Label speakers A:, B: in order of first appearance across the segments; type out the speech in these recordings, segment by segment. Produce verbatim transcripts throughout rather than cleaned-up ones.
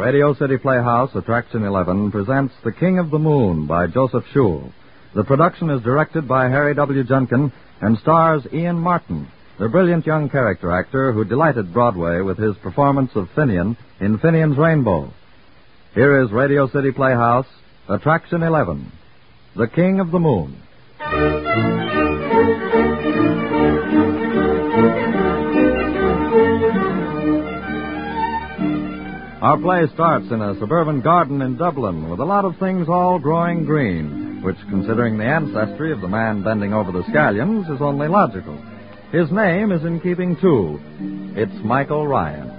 A: Radio City Playhouse, Attraction eleven, presents The King of the Moon by Joseph Schul. The production is directed by Harry W. Junkin and stars Ian Martin, the brilliant young character actor who delighted Broadway with his performance of Finian in Finian's Rainbow. Here is Radio City Playhouse, Attraction eleven, The King of the Moon. Our play starts in a suburban garden in Dublin with a lot of things all growing green, which, considering the ancestry of the man bending over the scallions, is only logical. His name is in keeping, too. It's Michael Ryan.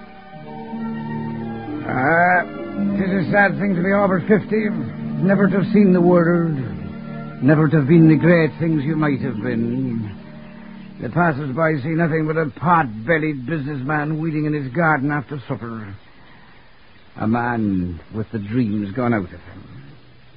B: Ah, uh, it is a sad thing to be over fifty, never to have seen the world, never to have been the great things you might have been. The passers-by see nothing but a pot-bellied businessman weeding in his garden after supper. A man with the dreams gone out of him.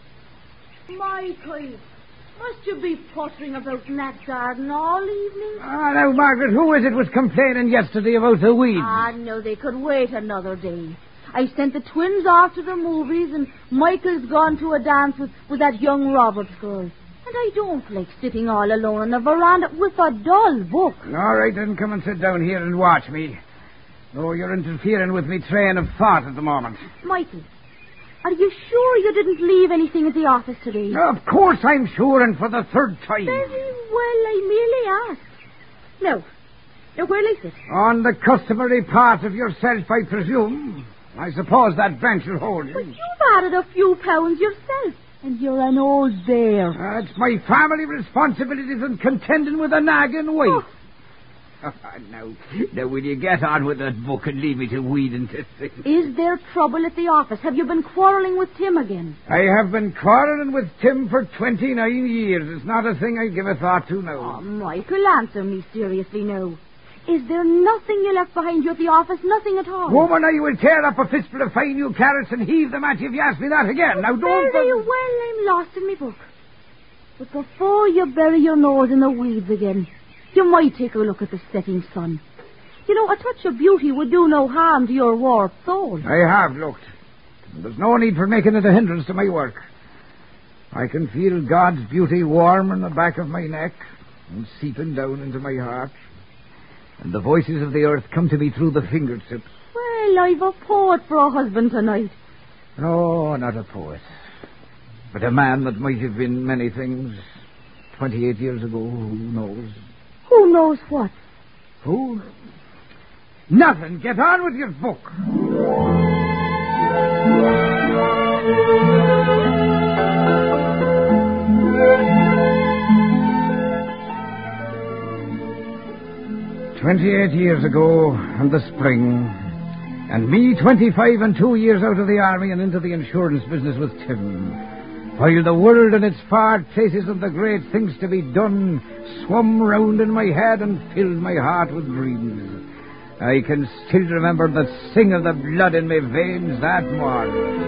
C: Michael, must you be pottering about in that garden all evening?
B: Ah, now, Margaret, who is it was complaining yesterday about the weeds?
C: Ah, no, they could wait another day. I sent the twins off to the movies, and Michael's gone to a dance with, with that young Roberts girl. And I don't like sitting all alone on the veranda with a dull book.
B: All right, then come and sit down here and watch me. Oh, you're interfering with me train of thought at the moment.
C: Michael, are you sure you didn't leave anything at the office today?
B: Of course I'm sure, and for the third time.
C: Very well, I merely asked. No. Now, where is it?
B: On the customary part of yourself, I presume. I suppose that bench will hold you.
C: But you've added a few pounds yourself, and you're an old bear.
B: That's my family responsibilities and contending with a nagging wife. Oh. now, now, will you get on with that book and leave me to weed and this thing?
C: Is there trouble at the office? Have you been quarrelling with Tim again?
B: I have been quarrelling with Tim for twenty-nine years. It's not a thing I give a thought to now.
C: Oh, Michael, answer me seriously now. Is there nothing you left behind you at the office? Nothing at all?
B: Woman, I will tear up a fistful of fine new carrots and heave them at you if you ask me that again.
C: Oh,
B: now, don't...
C: Very well, I'm lost in my book. But before you bury your nose in the weeds again, you might take a look at the setting sun. You know, a touch of beauty would do no harm to your warped soul.
B: I have looked. There's no need for making it a hindrance to my work. I can feel God's beauty warm in the back of my neck and seeping down into my heart. And the voices of the earth come to me through the fingertips.
C: Well, I've a poet for a husband tonight.
B: No, not a poet. But a man that might have been many things. Twenty-eight years ago, who knows?
C: Who knows what?
B: Who? Nothing. Get on with your book. Twenty-eight years ago, in the spring, and me twenty-five and two years out of the army and into the insurance business with Tim. While the world and its far places and the great things to be done swum round in my head and filled my heart with dreams. I can still remember the sing of the blood in my veins that morning.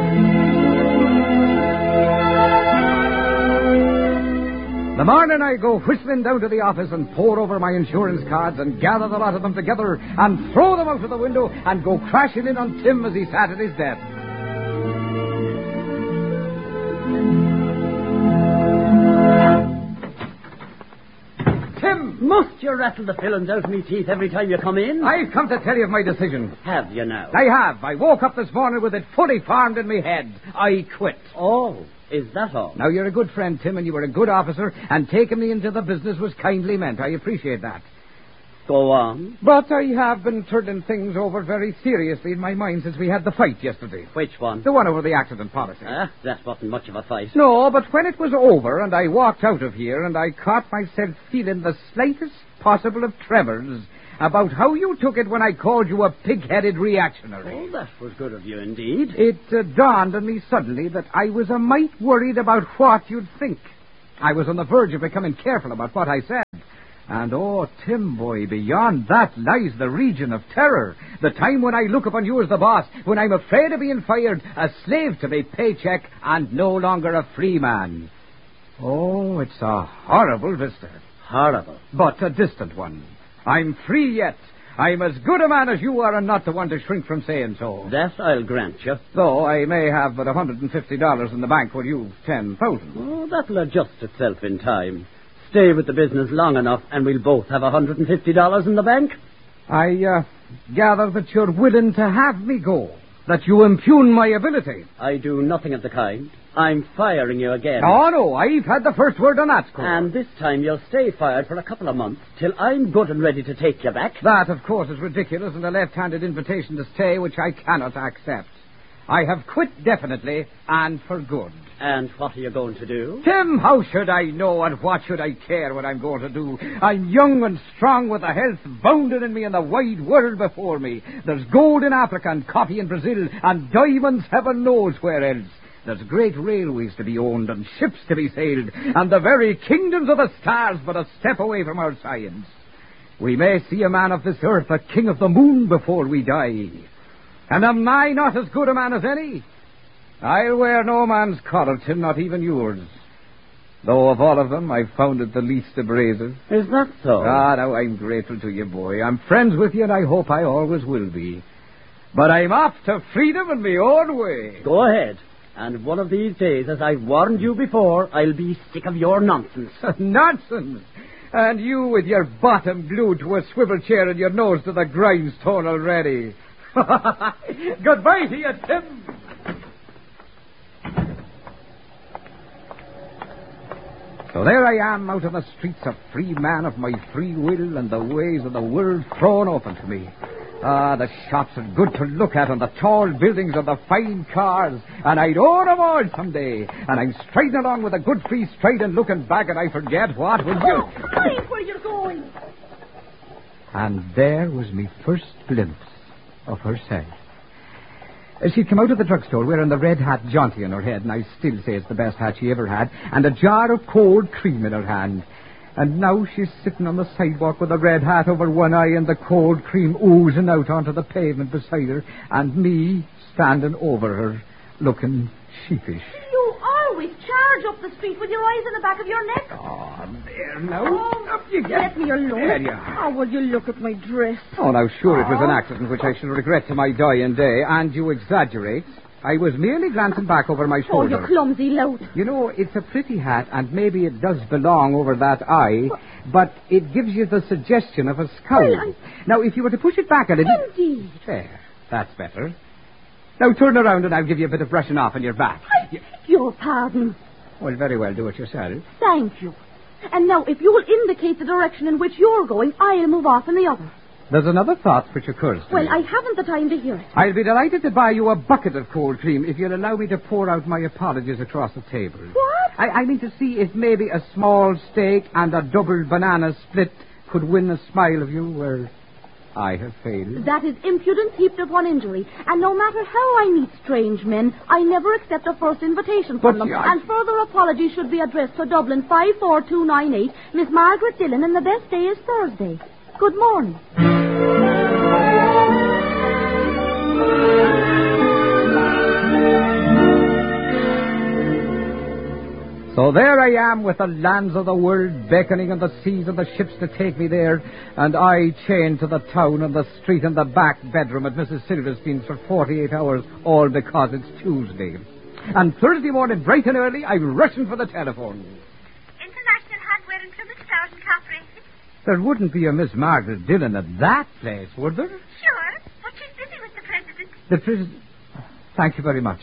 B: The morning I go whistling down to the office and pore over my insurance cards and gather the lot of them together and throw them out of the window and go crashing in on Tim as he sat at his desk.
D: Must you rattle the fillings out of me teeth every time you come in?
B: I've come to tell you of my decision.
D: Have you now?
B: I have. I woke up this morning with it fully formed in my head. I quit.
D: Oh, is that all?
B: Now, you're a good friend, Tim, and you were a good officer, and taking me into the business was kindly meant. I appreciate that.
D: Go on.
B: But I have been turning things over very seriously in my mind since we had the fight yesterday.
D: Which one?
B: The one over the accident policy.
D: Ah, that wasn't much of a fight.
B: No, but when it was over and I walked out of here and I caught myself feeling the slightest possible of tremors about how you took it when I called you a pig-headed reactionary.
D: Oh, that was good of you indeed.
B: It uh, dawned on me suddenly that I was a mite worried about what you'd think. I was on the verge of becoming careful about what I said. And, oh, Tim, boy, beyond that lies the region of terror. The time when I look upon you as the boss, when I'm afraid of being fired, a slave to my paycheck, and no longer a free man. Oh, it's a horrible vista.
D: Horrible.
B: But a distant one. I'm free yet. I'm as good a man as you are and not the one to shrink from saying so.
D: That I'll grant you.
B: Though I may have but one hundred fifty dollars in the bank while you've ten thousand.
D: Oh, that'll adjust itself in time. Stay with the business long enough and we'll both have one hundred fifty dollars in the bank.
B: I uh, gather that you're willing to have me go, that you impugn my ability.
D: I do nothing of the kind. I'm firing you again.
B: Oh, no, I've had the first word on that score.
D: And this time you'll stay fired for a couple of months till I'm good and ready to take you back.
B: That, of course, is ridiculous and a left-handed invitation to stay, which I cannot accept. I have quit definitely and for good.
D: And what are you going to do?
B: Tim, how should I know and what should I care what I'm going to do? I'm young and strong with the health bounding in me and the wide world before me. There's gold in Africa and coffee in Brazil and diamonds heaven knows where else. There's great railways to be owned and ships to be sailed and the very kingdoms of the stars but a step away from our science. We may see a man of this earth, a king of the moon, before we die. And am I not as good a man as any? I'll wear no man's collar, Tim, not even yours. Though of all of them, I've found it the least abrasive.
D: Is that so?
B: Ah, now, I'm grateful to you, boy. I'm friends with you, and I hope I always will be. But I'm off to freedom in my own way.
D: Go ahead. And one of these days, as I've warned you before, I'll be sick of your nonsense.
B: Nonsense! And you with your bottom glued to a swivel chair and your nose to the grindstone already. Goodbye to you, Tim. So there I am out on the streets, a free man of my free will, and the ways of the world thrown open to me. Ah, the shops are good to look at, and the tall buildings and the fine cars, and I'd own them all someday. And I'm striding along with a good free stride and looking back, and I forget what was you.
C: Mind where you're going.
B: And there was me first glimpse of herself. She'd come out of the drugstore wearing the red hat jaunty on her head, and I still say it's the best hat she ever had, and a jar of cold cream in her hand. And now she's sitting on the sidewalk with a red hat over one eye and the cold cream oozing out onto the pavement beside her, and me standing over her, looking sheepish.
C: You always charge up the street with your eyes in the back of your neck.
B: Oh, there now.
C: Oh,
B: Up you get.
C: let me alone.
B: There you are.
C: Oh, will you look at my dress?
B: Oh, now, sure, it was an accident which I shall regret to my dying day, and you exaggerate. I was merely glancing back over my
C: Oh,
B: shoulder.
C: you clumsy lout.
B: You know, it's a pretty hat, and maybe it does belong over that eye, but it gives you the suggestion of a skull.
C: Well, I-
B: Now, if you were to push it back a little...
C: Indeed.
B: There, that's better. Now, turn around and I'll give you a bit of brushing off on your back.
C: I beg your pardon.
B: Well, very well, do it yourself.
C: Thank you. And now, if you will indicate the direction in which you're going, I'll move off in the other.
B: There's another thought which occurs to
C: Well,
B: me.
C: I haven't the time to hear it.
B: I'll be delighted to buy you a bucket of cold cream if you'll allow me to pour out my apologies across the table.
C: What?
B: I, I mean to see if maybe a small steak and a double banana split could win a smile of you where I have failed.
C: That is impudence heaped upon injury. And no matter how I meet strange men, I never accept a first invitation from
B: But
C: them.
B: you- I-
C: And further apologies should be addressed to Dublin five four two nine eight, Miss Margaret Dillon, and the best day is Thursday. Good morning.
B: So there I am with the lands of the world beckoning and the seas and the ships to take me there, and I chained to the town and the street and the back bedroom at Missus Silverstein's for forty-eight hours, all because it's Tuesday. And Thursday morning, bright and early, I'm rushing for the telephone.
E: International Hardware and Plymouth Stores Incorporated.
B: There wouldn't be a Miss Margaret Dillon at that place, would there?
E: Sure, but she's busy with the president.
B: The president... Thank you very much.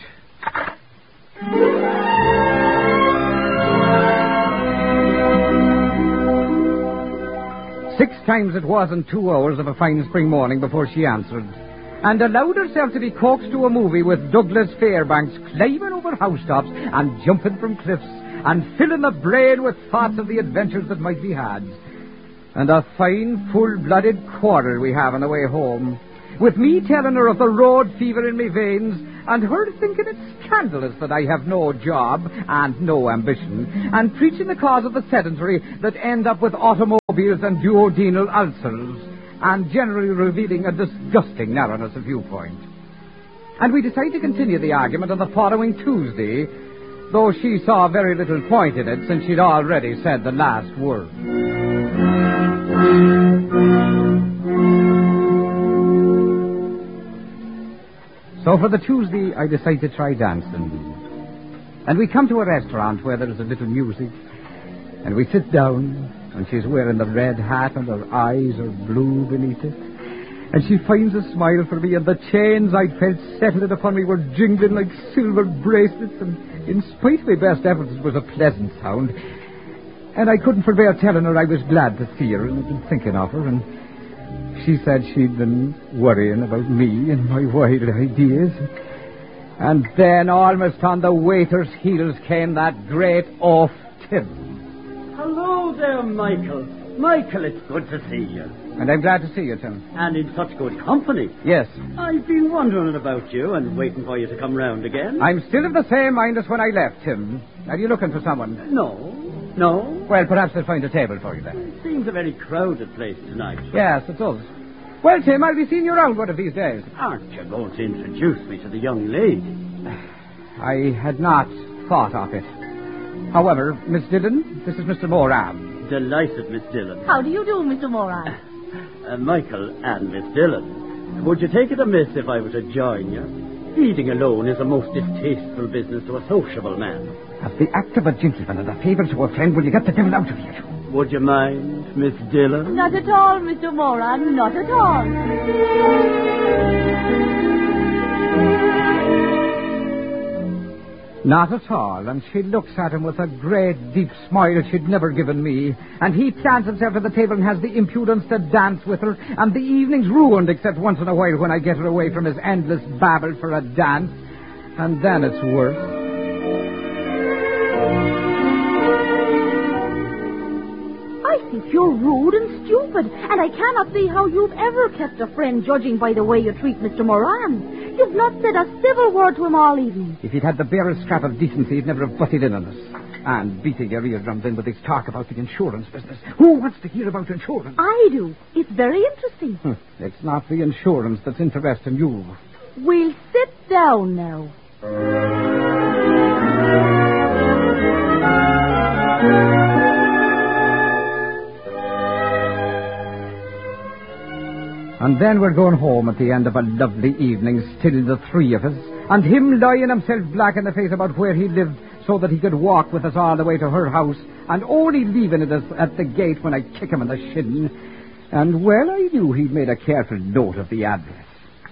B: Six times it was in two hours of a fine spring morning before she answered, and allowed herself to be coaxed to a movie with Douglas Fairbanks climbing over housetops and jumping from cliffs and filling the brain with thoughts of the adventures that might be had. And a fine, full-blooded quarrel we have on the way home, with me telling her of the road fever in me veins, and her thinking it scandalous that I have no job and no ambition, and preaching the cause of the sedentary that end up with automobiles and duodenal ulcers, and generally revealing a disgusting narrowness of viewpoint. And we decided to continue the argument on the following Tuesday, though she saw very little point in it since she'd already said the last word. So for the Tuesday, I decide to try dancing. And we come to a restaurant where there is a little music. And we sit down, and she's wearing the red hat, and her eyes are blue beneath it. And she finds a smile for me, and the chains I'd felt settling upon me were jingling like silver bracelets, and in spite of my best efforts, it was a pleasant sound. And I couldn't forbear telling her I was glad to see her, and I'd been thinking of her, and she said she'd been worrying about me and my wild ideas. And then, almost on the waiter's heels, came that great oaf, Tim.
D: Hello there, Michael. Michael, it's good to see you.
B: And I'm glad to see you, Tim.
D: And in such good company.
B: Yes.
D: I've been wondering about you and waiting for you to come round again.
B: I'm still of the same mind as when I left, Tim. Are you looking for someone?
D: No. No?
B: Well, perhaps I'll find a table for you then.
D: It seems a very crowded place tonight.
B: Yes, it does. Well, Tim, I'll be seeing you around one of these days.
D: Aren't you going to introduce me to the young lady?
B: I had not thought of it. However, Miss Dillon, this is Mister Moran.
D: Delighted, Miss Dillon.
C: How do you do, Mister Moran?
D: Uh, Michael and Miss Dillon. Would you take it amiss if I were to join you? Feeding alone is a most distasteful business to a sociable man.
B: As the act of a gentleman and a favour to a friend, will you get the devil out of here?
D: Would you mind, Miss Dillon?
C: Not at all, Mister Moran, not at all.
B: Not at all, and she looks at him with a great deep smile she'd never given me, and he plants himself at the table and has the impudence to dance with her, and the evening's ruined except once in a while when I get her away from his endless babble for a dance, and then it's worse.
C: I think you're rude and stupid, and I cannot see how you've ever kept a friend judging by the way you treat Mister Moran. You've not said a civil word to him all evening.
B: If he'd had the barest scrap of decency, he'd never have butted in on us. And beating your eardrums in with his talk about the insurance business. Who wants to hear about insurance?
C: I do. It's very interesting.
B: Hm. It's not the insurance that's interesting you.
C: We'll sit down now.
B: And then we're going home at the end of a lovely evening, still the three of us, and him lying himself black in the face about where he lived so that he could walk with us all the way to her house, and only leaving it at the gate when I kick him in the shin. And, well, I knew he'd made a careful note of the address.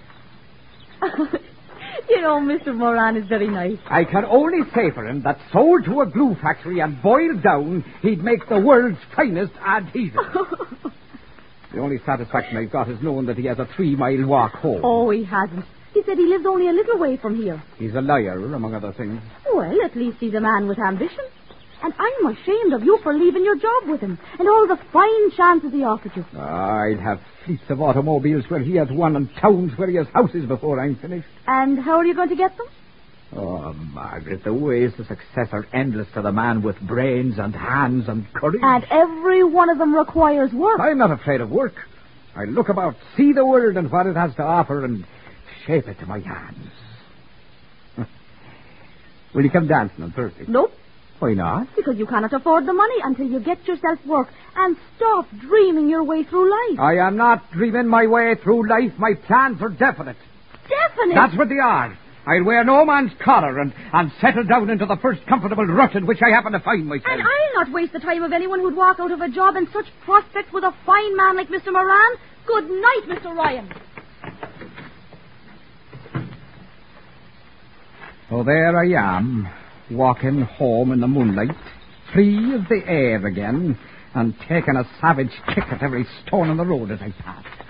C: You know, Mister Moran is very nice.
B: I can only say for him that sold to a glue factory and boiled down, he'd make the world's finest adhesive. The only satisfaction I've got is knowing that he has a three-mile walk home.
C: Oh, he hasn't. He said he lives only a little way from here.
B: He's a liar, among other things.
C: Well, at least he's a man with ambition. And I'm ashamed of you for leaving your job with him and all the fine chances he offered you.
B: I'd have fleets of automobiles where he has one and towns where he has houses before I'm finished.
C: And how are you going to get them?
B: Oh, Margaret, the ways to success are endless to the man with brains and hands and courage.
C: And every one of them requires work.
B: I'm not afraid of work. I look about, see the world and what it has to offer, and shape it to my hands. Will you come dancing on Thursday?
C: Nope.
B: Why not?
C: Because you cannot afford the money until you get yourself work and stop dreaming your way through life.
B: I am not dreaming my way through life. My plans are definite.
C: Definite?
B: That's what they are. I'll wear no man's collar and, and settle down into the first comfortable rut in which I happen to find myself.
C: And I'll not waste the time of anyone who'd walk out of a job in such prospects with a fine man like Mister Moran. Good night, Mister Ryan.
B: So there I am, walking home in the moonlight, free of the air again, and taking a savage kick at every stone on the road as I passed.